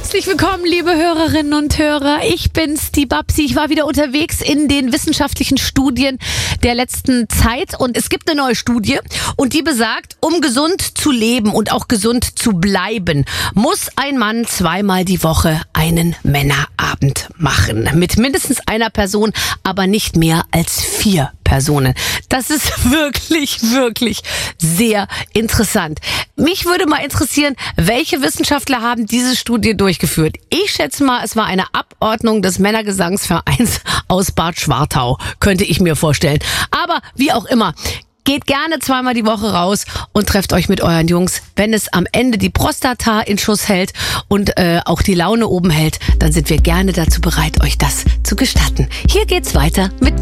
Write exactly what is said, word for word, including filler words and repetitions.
Herzlich willkommen, liebe Hörerinnen und Hörer. Ich bin's, die Babsi. Ich war wieder unterwegs in den wissenschaftlichen Studien der letzten Zeit und es gibt eine neue Studie und die besagt, um gesund zu leben und auch gesund zu bleiben, muss ein Mann zweimal die Woche einen Männerabend machen. Mit mindestens einer Person, aber nicht mehr als vier Personen. Das ist wirklich, wirklich sehr interessant. Mich würde mal interessieren, welche Wissenschaftler haben diese Studie durchgeführt? Ich schätze mal, es war eine Abordnung des Männergesangsvereins aus Bad Schwartau, könnte ich mir vorstellen. Aber wie auch immer, geht gerne zweimal die Woche raus und trefft euch mit euren Jungs. Wenn es am Ende die Prostata in Schuss hält und äh, auch die Laune oben hält, dann sind wir gerne dazu bereit, euch das zu gestatten. Hier geht's weiter mit